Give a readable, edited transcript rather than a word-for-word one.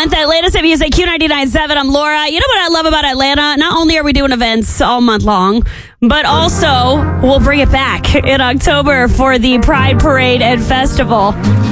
month. Atlanta's at Music Q99.7. I'm Laura. You know what I love about Atlanta? Not only are we doing events all month long, but also we'll bring it back in October for the Pride Parade and Festival.